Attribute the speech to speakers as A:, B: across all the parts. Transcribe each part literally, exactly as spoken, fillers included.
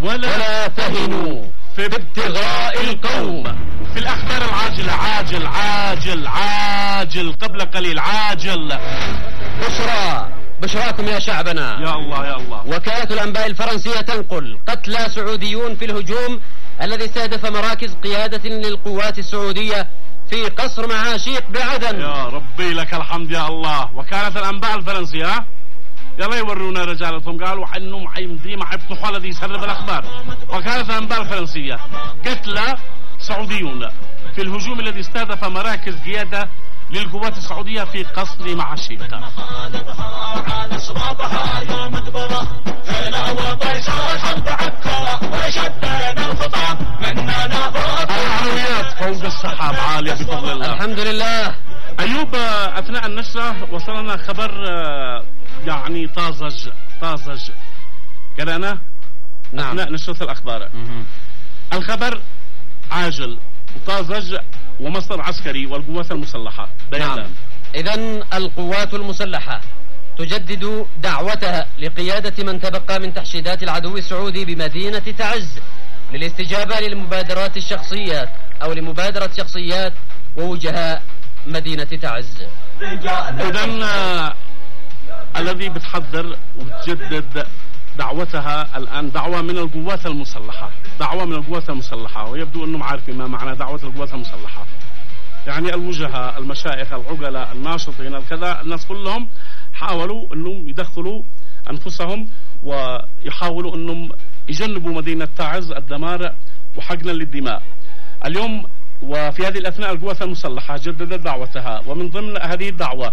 A: ولا تهنوا في ابتغاء القوم.
B: في الأخبار العاجلة، عاجل عاجل عاجل قبل قليل عاجل.
A: بشرى بشراكم يا شعبنا.
B: يا الله يا الله.
A: وكالة الأنباء الفرنسية تنقل قتلى سعوديون في الهجوم الذي استهدف مراكز قيادة للقوات السعودية في قصر معاشيق بعدن.
B: يا ربي لك الحمد يا الله. وكالة الأنباء الفرنسية يلا يورونا رجالتهم، قالوا انهم حيمضي مع يفتحوا الذي يسرب الاخبار. وكالة الأنباء الفرنسية قتلى سعوديون في الهجوم الذي استهدف مراكز قيادة للقوات السعودية في قصر معاشيق. العلويات فوق السحاب عالية بفضل الله.
A: الحمد لله.
B: أيوب، أثناء النشرة وصلنا خبر يعني طازج طازج قرأنا
A: نعم.
B: أثناء نشرة الأخبار.
A: مم.
B: الخبر عاجل وطازج ومصدر عسكري والقوات المسلحة.
A: نعم. إذن القوات المسلحة تجدد دعوتها لقيادة من تبقى من تحشيدات العدو السعودي بمدينة تعز للاستجابة للمبادرات الشخصيات أو لمبادرة شخصيات ووجهاء مدينة تعز.
B: إذن الذي بتحضر وبتجدد دعوتها الآن دعوة من القوات المسلحة، دعوة من القوات المسلحة، ويبدو أنهم عارفين ما معنى دعوة القوات المسلحة. يعني الوجهاء، المشايخ، العقلاء، الناشطين، الكذا، الناس كلهم حاولوا أنهم يدخلوا أنفسهم ويحاولوا أنهم يجنبوا مدينة تعز الدمار وحقنا للدماء. اليوم وفي هذه الأثناء القوات المسلحة جددت دعوتها، ومن ضمن هذه الدعوة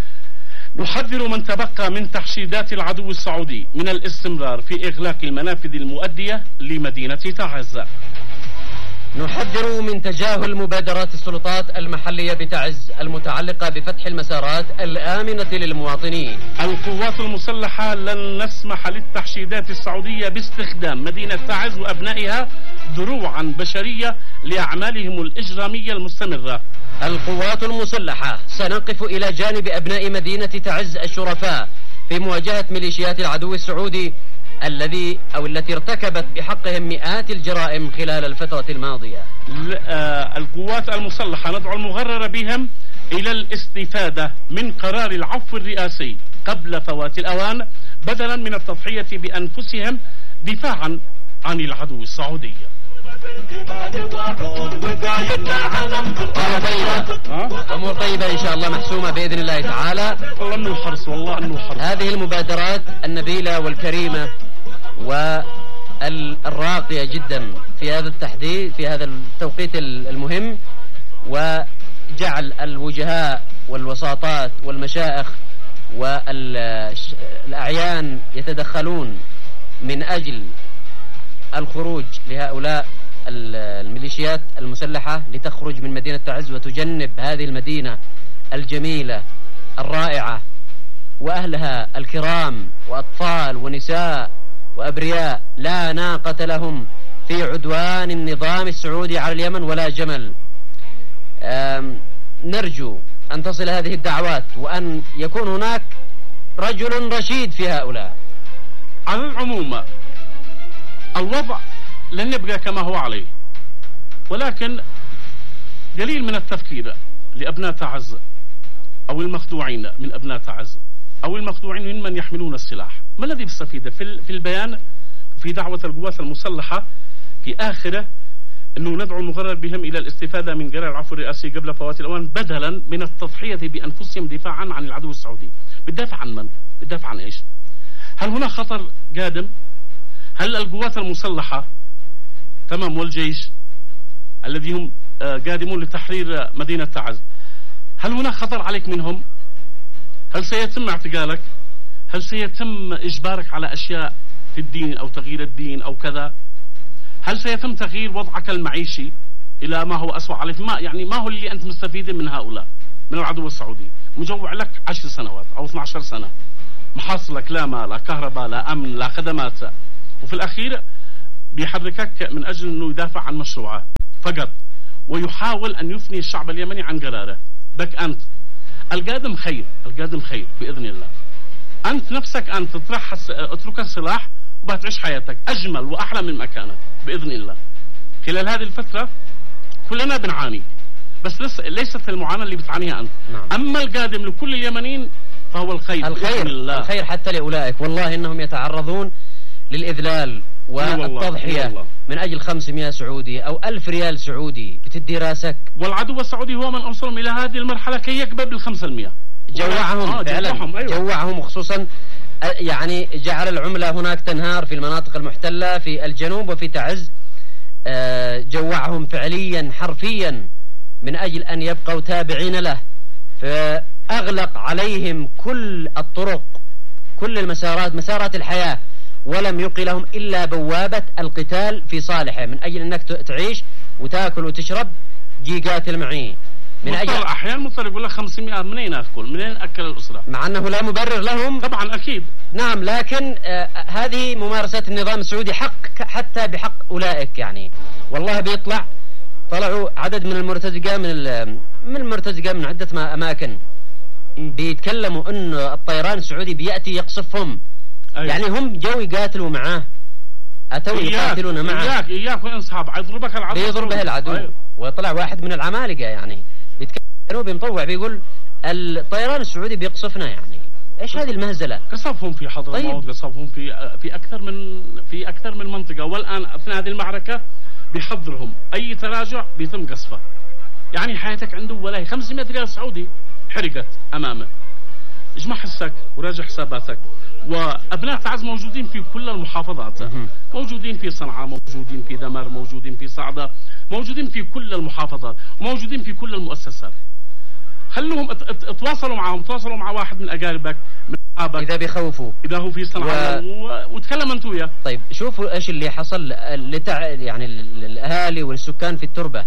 B: نحذر من تبقى من تحشيدات العدو السعودي من الاستمرار في إغلاق المنافذ المؤدية لمدينة تعز.
A: نحذر من تجاهل مبادرات السلطات المحلية بتعز المتعلقة بفتح المسارات الآمنة للمواطنين.
B: القوات المسلحة لن نسمح للتحشيدات السعودية باستخدام مدينة تعز وأبنائها دروعا بشرية لأعمالهم الإجرامية المستمرة.
A: القوات المسلحة سنقف إلى جانب أبناء مدينة تعز الشرفاء في مواجهة ميليشيات العدو السعودي الذي أو التي ارتكبت بحقهم مئات الجرائم خلال الفترة الماضية.
B: القوات المسلحة ندعو المغرر بهم إلى الاستفادة من قرار العفو الرئاسي قبل فوات الأوان بدلا من التضحية بأنفسهم دفاعا عن العدو السعودي.
A: أمور طيبة إن شاء الله محسومة بإذن الله تعالى.
B: والله أنه حرص، والله أنه حرص.
A: هذه المبادرات النبيلة والكريمة والراقية جدا في هذا التحديد في هذا التوقيت المهم، وجعل الوجهاء والوساطات والمشائخ والأعيان يتدخلون من أجل الخروج لهؤلاء الميليشيات المسلحة لتخرج من مدينة تعز وتجنب هذه المدينة الجميلة الرائعة وأهلها الكرام وأطفال ونساء وأبرياء لا ناقة لهم في عدوان النظام السعودي على اليمن ولا جمل. نرجو أن تصل هذه الدعوات وأن يكون هناك رجل رشيد في هؤلاء.
B: على العموم الوضع لن يبقى كما هو عليه، ولكن قليل من التفكير لأبناء تعز أو المخدوعين من أبناء تعز أو المخدوعين ممن يحملون السلاح. ما الذي بيستفيد في البيان في دعوة القوات المسلحة في آخره أنه ندعو المغرر بهم إلى الاستفادة من قرار العفو الرئاسي قبل فوات الأوان بدلا من التضحية بأنفسهم دفاعا عن العدو السعودي. بتدافع عن من؟ بتدافع عن إيش؟ هل هناك خطر قادم؟ هل القوات المسلحة تمام والجيش الذي هم قادمون لتحرير مدينة تعز، هل هناك خطر عليك منهم؟ هل سيتم اعتقالك؟ هل سيتم إجبارك على أشياء في الدين أو تغيير الدين أو كذا؟ هل سيتم تغيير وضعك المعيشي إلى ما هو أسوأ عليك؟ ما يعني ما هو اللي أنت مستفيد من هؤلاء من العدو السعودي؟ مجوع لك عشر سنوات أو اثنتي عشرة سنة، محاصلك لا ماء لا كهرباء لا أمن لا خدمات، وفي الأخير بيحركك من أجل أنه يدافع عن مشروعه فقط ويحاول أن يفني الشعب اليمني عن قراره. بك أنت القادم خير، القادم خير بإذن الله. أنت نفسك أنت تطرح اترك السلاح وبتعيش حياتك أجمل وأحلى من ما كانت بإذن الله. خلال هذه الفترة كلنا بنعاني، بس ليست المعاناة اللي بتعانيها أنت.
A: نعم.
B: أما القادم لكل اليمنيين فهو الخير
A: الخير
B: بإذن الله.
A: الخير حتى لأولئك، والله إنهم يتعرضون للإذلال والتضحية من أجل خمسمائة سعودي أو ألف ريال سعودي بتدي راسك.
B: والعدو السعودي هو من أوصلهم إلى هذه المرحلة كي يكبر بالخمسة المئة.
A: جوعهم آه فعلا، جوعهم, أيوة. جوعهم، وخصوصا يعني جعل العملة هناك تنهار في المناطق المحتلة في الجنوب وفي تعز. جوعهم فعليا حرفيا من أجل أن يبقوا تابعين له، فأغلق عليهم كل الطرق، كل المسارات، مسارات الحياة، ولم يبق لهم إلا بوابة القتال في صالحه، من أجل أنك تعيش وتأكل وتشرب. جي قاتل معي من
B: أجل أحيانا مضطر يقول لك خمسمائة منين أكل، منين أكل الأسرة،
A: مع أنه لا مبرر لهم
B: طبعا أكيد.
A: نعم، لكن آه هذه ممارسات النظام السعودي حق حتى بحق أولئك. يعني والله بيطلع طلعوا عدد من المرتزقة من من المرتزقة من عدة أماكن بيتكلموا أن الطيران السعودي بيأتي يقصفهم. أيوة. يعني هم جو يقاتلوا معاه، أتوا يقاتلون معاه.
B: إياك إياك وإنصحاب يضربك العدو،
A: بيضربه العدو. أيوة. وطلع واحد من العمالقة يعني بيتكلموا بمطوع بيقول الطيران السعودي بيقصفنا. يعني ايش هذه المهزلة؟
B: قصفهم في حضرموت، طيب. قصفهم في في أكثر من في أكثر من منطقة، والآن أثناء هذه المعركة بيحضرهم أي تراجع بيتم قصفه. يعني حياتك عنده ولا خمسمائة ريال سعودي حرقت أمامه. اجمع حسك وراجع حساباتك. وأبناء تعز موجودين في كل المحافظات، موجودين في صنعاء، موجودين في دمر، موجودين في صعدة، موجودين في كل المحافظات، وموجودين في كل المؤسسات. خلوهم اتواصلوا معهم، تواصلوا مع واحد من أقاربك من أصحابك
A: إذا بيخوفوا،
B: إذا هو في صنعاء و... وتكلم أنت وياه.
A: طيب شوفوا إيش اللي حصل لتع... يعني الأهالي والسكان في التربة،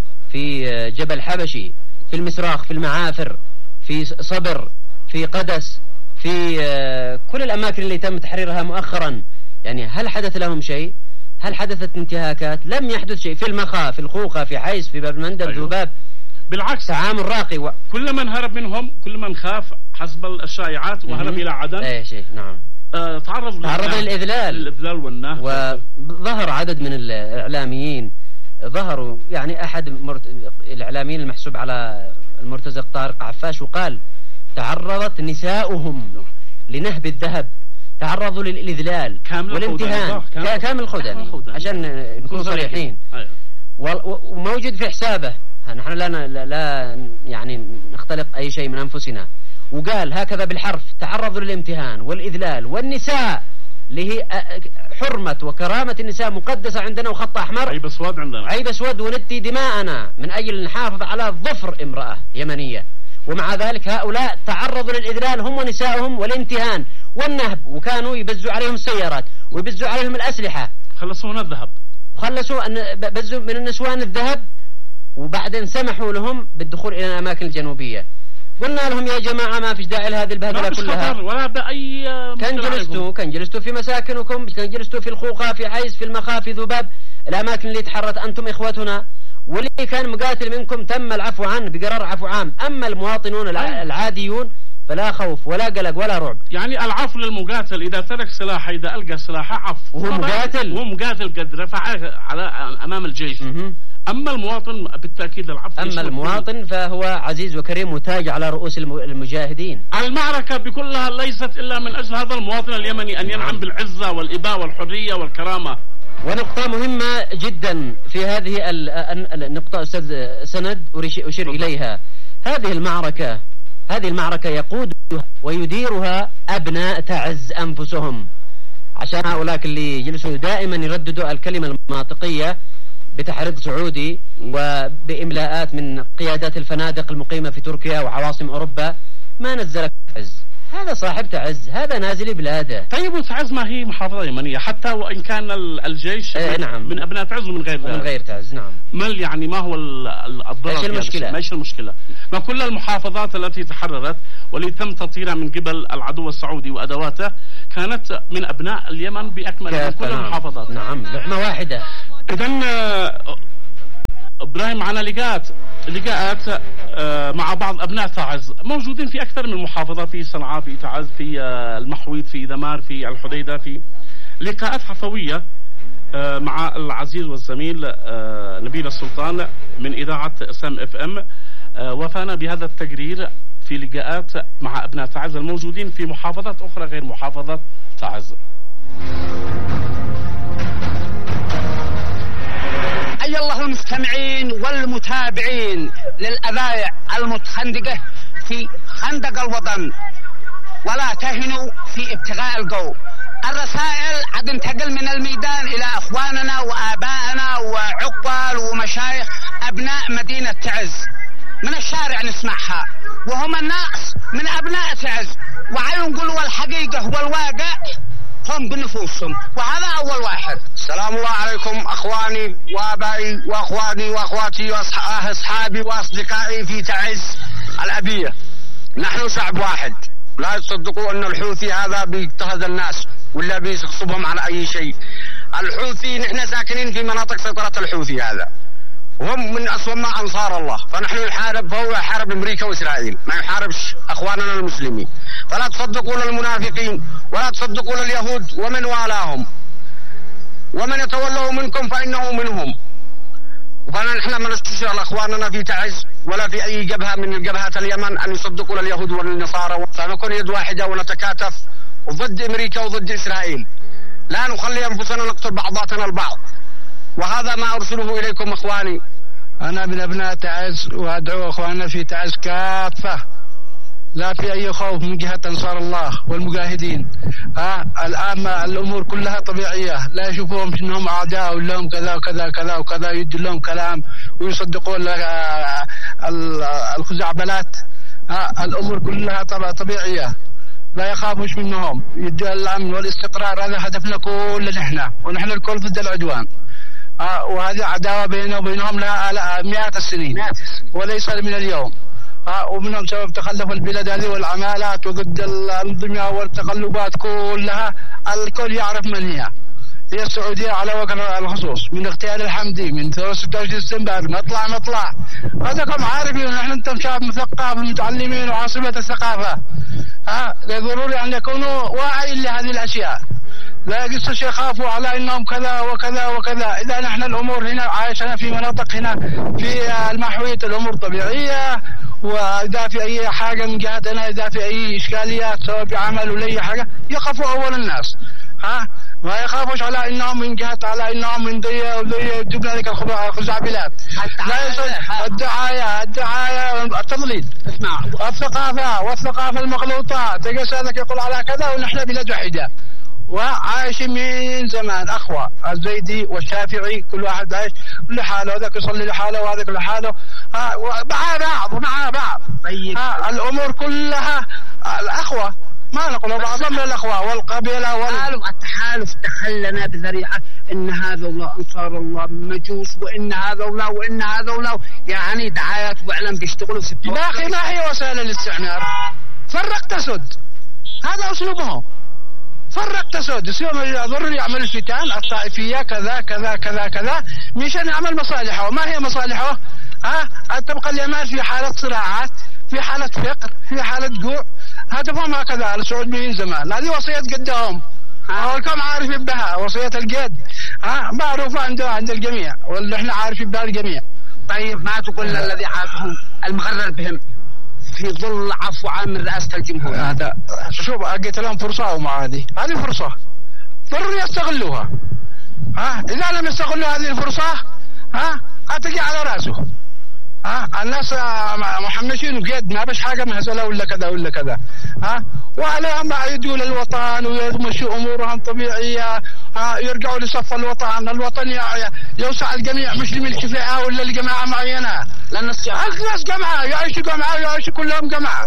A: في جبل حبشي، في المسراخ، في المعافر، في صبر، في قدس، في كل الأماكن اللي تم تحريرها مؤخرا. يعني هل حدث لهم شيء؟ هل حدثت انتهاكات؟ لم يحدث شيء. في المخا، في الخوخة، في حيس، في باب المندب، أيوه. ذباب،
B: بالعكس
A: تعامل راقي. و...
B: كل من هرب منهم، كل من خاف حسب الشائعات وهرب إلى عدن،
A: اي شيء نعم
B: آه تعرض
A: تعرض للإذلال
B: للإذلال والنهب.
A: وظهر عدد من الإعلاميين، ظهروا يعني أحد مرت... الإعلاميين المحسوب على المرتزق طارق عفاش، وقال تعرضت نساؤهم لنهب الذهب، تعرضوا للإذلال والامتهان كامل الخدني، عشان نكون صريحين. أيوة. وموجود في حسابه، نحن لا, لا يعني نختلق أي شيء من أنفسنا. وقال هكذا بالحرف تعرضوا للامتهان والإذلال، والنساء اللي هي حرمة وكرامة النساء مقدسة عندنا وخط أحمر،
B: عيب أسود عندنا،
A: عيب أسود، وندي دماءنا من أجل نحافظ على ظفر امرأة يمنية. ومع ذلك هؤلاء تعرضوا للإذلال هم ونسائهم والامتهان والنهب، وكانوا يبزوا عليهم السيارات ويبزوا عليهم الأسلحة.
B: خلصونا الذهب،
A: خلصوا أن بزوا من النسوان الذهب، وبعدين سمحوا لهم بالدخول إلى الأماكن الجنوبية. قلنا لهم يا جماعة ما فيش داعي لهذه البهدلة كلها،
B: ولا بأي
A: كان جلستوا كان جلستوا في مساكنكم، كان جلستوا في الخوخة، في حيس، في المخا، في ذباب، الأماكن اللي تحررت أنتم إخوتنا. واللي كان مقاتل منكم تم العفو عنه بقرار عفو عام. أما المواطنون العاديون فلا خوف ولا قلق ولا رعب.
B: يعني العفو للمقاتل إذا ترك سلاحه، إذا ألقى سلاحه عفو،
A: وهو مقاتل
B: وهو مقاتل قد رفعه على أمام الجيش. م- أما المواطن بالتأكيد العفو.
A: أما المواطن فهو عزيز وكريم وتاج على رؤوس المجاهدين.
B: المعركة بكلها ليست إلا من أجل هذا المواطن اليمني أن ينعم بالعزة والإباء والحرية والكرامة.
A: ونقطة مهمة جدا في هذه النقطة أستاذ سند أشير إليها، هذه المعركة هذه المعركة يقودها ويديرها أبناء تعز أنفسهم، عشان هؤلاء اللي يجلسوا دائما يرددوا الكلمة المناطقية بتحريض سعودي وبإملاءات من قيادات الفنادق المقيمة في تركيا وعواصم أوروبا. ما نزلك تعز، هذا صاحب تعز، هذا نازل بلاده.
B: طيب وتعز ما هي محافظة يمنية حتى وإن كان الجيش
A: ايه نعم
B: من أبناء تعز ومن غير
A: من غير تعز. نعم.
B: ما يعني ما هو الضرر؟
A: ايش المشكلة؟
B: ما ايش المشكلة؟ ما كل المحافظات التي تحررت واللي تم تطهيرها من قبل العدو السعودي وأدواته كانت من أبناء اليمن بأكملها من كل
A: نعم.
B: المحافظات.
A: نعم، لحمة واحدة.
B: إذن إبراهيم معنا لقاءات لقاءات مع بعض أبناء تعز موجودين في أكثر من محافظة، في صنعاء، في تعز، في المحويت، في دمار، في الحديدة، في لقاءات حفوية مع العزيز والزميل نبيل السلطان من إذاعة سام اف ام، وفانا بهذا التقرير في لقاءات مع أبناء تعز الموجودين في محافظات أخرى غير محافظة تعز.
C: حيا الله المستمعين والمتابعين للأذايع المتخندقة في خندق الوطن، ولا تهنوا في ابتغاء القوم. الرسائل عد انتقل من الميدان إلى أخواننا وآبائنا وعقبال ومشايخ أبناء مدينة تعز، من الشارع نسمعها، وهم الناس من أبناء تعز، وعيون قلوا الحقيقة والواقع هم بنفوسهم، وهذا أول واحد.
D: السلام الله عليكم أخواني وآبائي وأخواني وأخواتي وأصحابي وأصدقائي في تعز الأبية. نحن شعب واحد، لا يصدقوا أن الحوثي هذا بيضطهد الناس ولا بيغصبهم على أي شيء. الحوثي نحن ساكنين في مناطق سيطرة الحوثي هذا، وهم من أصلا أنصار الله، فنحن نحارب، فهو يحارب أمريكا وإسرائيل، ما يحاربش أخواننا المسلمين. فلا تصدقوا للمنافقين ولا تصدقوا لليهود ومن والاهم، ومن يتولوا منكم فإنه منهم. فنحن ما نستشير أخواننا في تعز ولا في أي جبهة من الجبهات اليمن أن يصدقوا لليهود والنصارى، فنكون يد واحدة ونتكاتف ضد أمريكا وضد إسرائيل، لا نخلي أنفسنا نقتل بعضاتنا البعض. وهذا ما أرسله إليكم أخواني.
E: أنا من أبناء تعز وأدعو أخواننا في تعز كافة، لا في أي خوف من جهة أنصار الله والمجاهدين. ها الآن الأمور كلها طبيعية، لا يشوفوهم إنهم أعداء ولهم كذا وكذا كذا وكذا، يدوا لهم كلام ويصدقون الخزعبلات. ها الأمور كلها طبيعية، لا يخافوش منهم، يدوا الأمن والاستقرار، هذا هدفنا كلنا نحن، ونحن الكل ضد العدوان. آه وهذه عداوة بيننا وبينهم لها مئات السنين وليس من اليوم. آه ومنهم سبب تخلف البلاد هذه والعمالات وضد الأنظمة والتقلبات كلها، الكل يعرف من هي. هي السعودية على وجه الخصوص، من اغتيال الحمدي، من ستة وعشرين سبتمبر، مطلع مطلع، هذا كم عارفين. نحن انتم شعب مثقف متعلمين وعاصمة الثقافة، ها آه ضروري أن يكونوا واعيين لهذه الأشياء، لا يقصش يخافوا على انهم كذا وكذا وكذا. اذا نحن الامور هنا عايشنا في مناطق هنا في المحوية الامور طبيعية، واذا في اي حاجة من جهتنا، اذا في اي اشكاليات سواء بعمل ولا اي حاجة، يخافوا اول الناس، ها ما يخافوش على انهم من جهة على انهم من ضي وضي جبنا لك الخزعبلات. لا يصير الدعاية الدعاية التضليل، اسمع، الثقافة والثقافة المغلوطة، تجلس هذاك يقول على كذا ونحن بلاد واحدة وعايش من زمان. أخوة الزيدي والشافعي كل واحد عايش لحاله، هذاك يصلي لحاله وهذاك لحاله، مع بعض مع بعض. طيب الأمور كلها الأخوة، ما نقول بعضهم من الأخوة والقبيلة وال...
C: التحالف تخلنا بذريعة إن هذا أنصار الله مجوس، وإن هذا الله وإن هذا الله، يعني دعايات وإعلام بيشتغلوا في
E: يا أخي ما هي وسائل الاستعمار؟ فرق تسد، هذا أسلوبهم. فرق تسود، ضروري يعمل الفتان الطائفية كذا كذا كذا كذا مشان يعمل مصالحه. وما هي مصالحه؟ ها تبقى اليمن في حالة صراعات، في حالة فقر، في حالة جوع، هدفهم هكذا السعود من زمان. هذه وصية قدهم، والكم عارفين بها وصية الجد، ها معروفة عنده عند الجميع، واللي احنا عارفين بها الجميع.
C: طيب ما تقول الذي عاتهم المغرر بهم في ظل عفو عام من رئاسة الجمهور؟
E: هذا شوف أجيت لهم فرصة وما هذه هذه فرصة ضروري يستغلوها. ها إذا لم يستغلوا هذه الفرصة ها هتجي على رأسه. ها الناس محمشين وقيد ما بش حاجة مهزلة ولا كذا ولا كذا، ها وعليهم يدوا للوطن ويمشوا أمورهم طبيعية، ها يرجعوا لصف الوطن. الوطن يوسع الجميع، مش لملك فئة ولا لجماعة معينة، لأن الناس جماعة يعيشوا جماعة ويعيشوا كلهم جماعة،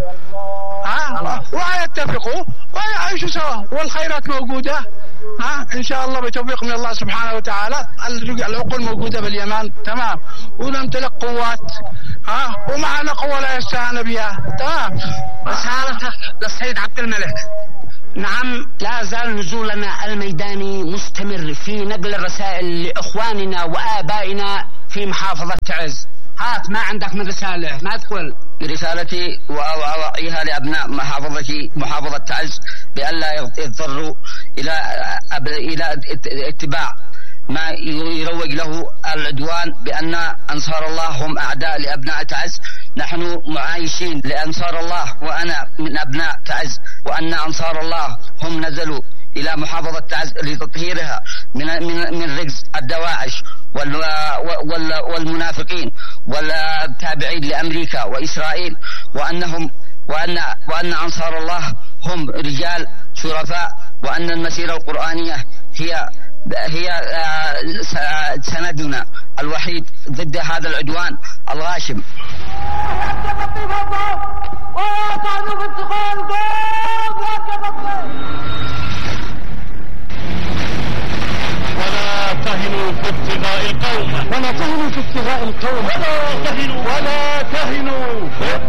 E: ها ويتفقوا ويعيشوا سوا والخيرات موجودة. ها إن شاء الله بتوفيق من الله سبحانه وتعالى. العقول موجودة باليمن تمام، ونمتلك قوات، ها ومعنا قوة لا يستهان بها تمام.
C: رسالتك للسيد عبد الملك. نعم، لا زال نزولنا الميداني مستمر في نقل الرسائل لإخواننا وآبائنا في محافظة تعز. هات ما عندك من رسالة، ما تقول.
D: رسالتي وأوعيها لأبناء محافظتي محافظة تعز
C: بألا يضطروا إلى إلى اتباع ما يروج له العدوان بأن أنصار الله هم أعداء لأبناء تعز. نحن معايشين لأنصار الله وأنا من أبناء تعز، وأن أنصار الله هم نزلوا إلى محافظة تعز لتطهيرها من من من رجز الدواعش والمنافقين والتابعين لأمريكا وإسرائيل، وأنهم وأن وأن أنصار الله هم رجال شرفاء، وأن المسيرة القرآنية هي هي سندنا الوحيد ضد هذا العدوان الغاشم.
B: ولا تهنوا في ابتغاء القوم
F: ولا تهنوا في ابتغاء القوم